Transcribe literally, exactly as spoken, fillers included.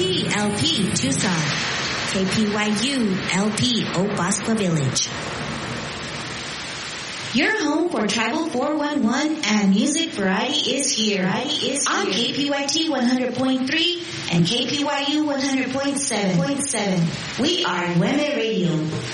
P L P Tucson. K P Y U L P Oak Bosque Village. Your home for Tribal four one one and music variety is here. Variety is on here. K P Y T one hundred point three and K P Y U one hundred point seven. We are Weme Radio.